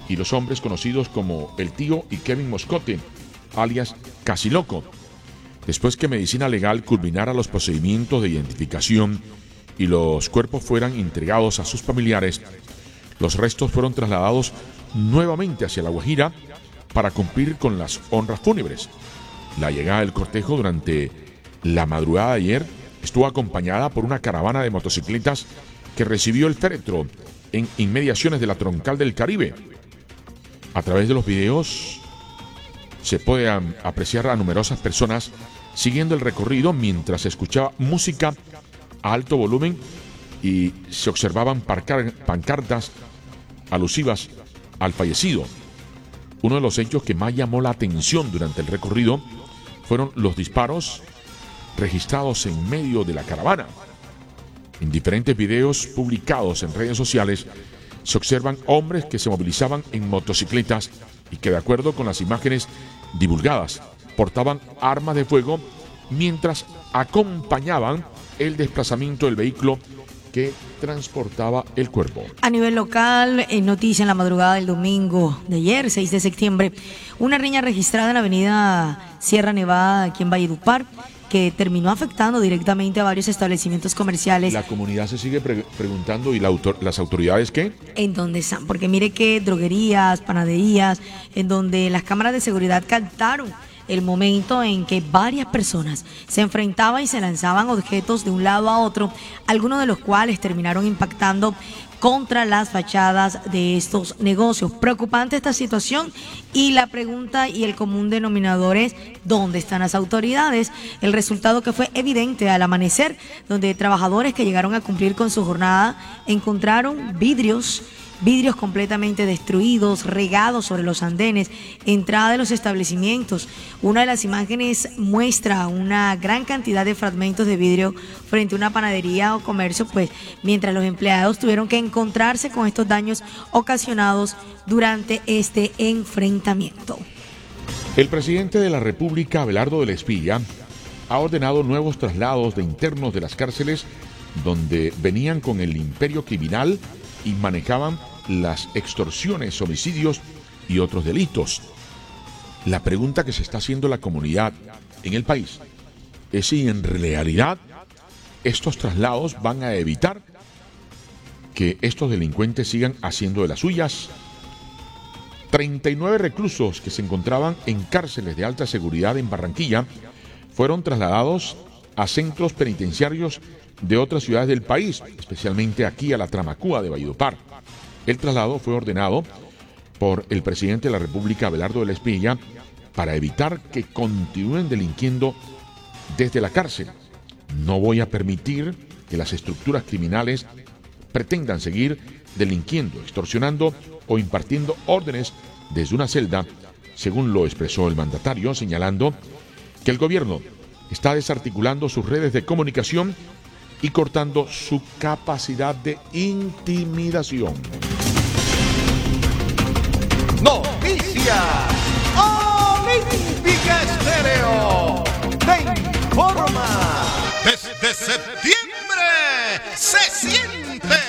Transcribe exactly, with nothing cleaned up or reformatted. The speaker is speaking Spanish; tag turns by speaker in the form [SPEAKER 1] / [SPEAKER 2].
[SPEAKER 1] y los hombres conocidos como El Tío y Kevin Moscote, alias Casi Loco. Después que Medicina Legal culminara los procedimientos de identificación y los cuerpos fueran entregados a sus familiares, los restos fueron trasladados nuevamente hacia La Guajira para cumplir con las honras fúnebres. La llegada del cortejo durante la madrugada de ayer estuvo acompañada por una caravana de motocicletas que recibió el féretro en inmediaciones de la Troncal del Caribe. A través de los videos se puede apreciar a numerosas personas siguiendo el recorrido mientras se escuchaba música a alto volumen y se observaban pancartas alusivas al fallecido. Uno de los hechos que más llamó la atención durante el recorrido fueron los disparos registrados en medio de la caravana. En diferentes videos publicados en redes sociales se observan hombres que se movilizaban en motocicletas y que, de acuerdo con las imágenes divulgadas, portaban armas de fuego mientras acompañaban el desplazamiento del vehículo que transportaba el cuerpo.
[SPEAKER 2] A nivel local, en noticia en la madrugada del domingo de ayer, seis de septiembre, una riña registrada en la avenida Sierra Nevada, aquí en Valledupar, que terminó afectando directamente a varios establecimientos comerciales.
[SPEAKER 1] La comunidad se sigue pre preguntando, ¿y la autor las autoridades qué?
[SPEAKER 2] ¿En dónde están? Porque mire que droguerías, panaderías, en donde las cámaras de seguridad captaron el momento en que varias personas se enfrentaban y se lanzaban objetos de un lado a otro, algunos de los cuales terminaron impactando contra las fachadas de estos negocios. Preocupante esta situación, y la pregunta y el común denominador es ¿dónde están las autoridades? El resultado que fue evidente al amanecer, donde trabajadores que llegaron a cumplir con su jornada encontraron vidrios Vidrios completamente destruidos, regados sobre los andenes, entrada de los establecimientos. Una de las imágenes muestra una gran cantidad de fragmentos de vidrio frente a una panadería o comercio, pues mientras los empleados tuvieron que encontrarse con estos daños ocasionados durante este enfrentamiento.
[SPEAKER 1] El presidente de la República, Abelardo de la Espriella, ha ordenado nuevos traslados de internos de las cárceles donde venían con el imperio criminal y manejaban las extorsiones, homicidios y otros delitos. La pregunta que se está haciendo la comunidad en el país es si en realidad estos traslados van a evitar que estos delincuentes sigan haciendo de las suyas. treinta y nueve reclusos que se encontraban en cárceles de alta seguridad en Barranquilla fueron trasladados a centros penitenciarios de otras ciudades del país, especialmente aquí a la Tramacúa de Valledupar. El traslado fue ordenado por el presidente de la República, Abelardo de la Espriella, para evitar que continúen delinquiendo desde la cárcel. No voy a permitir que las estructuras criminales pretendan seguir delinquiendo, extorsionando o impartiendo órdenes desde una celda, según lo expresó el mandatario, señalando que el gobierno está desarticulando sus redes de comunicación y cortando su capacidad de intimidación.
[SPEAKER 3] Noticias Olímpica Estéreo te informa. Desde septiembre se siente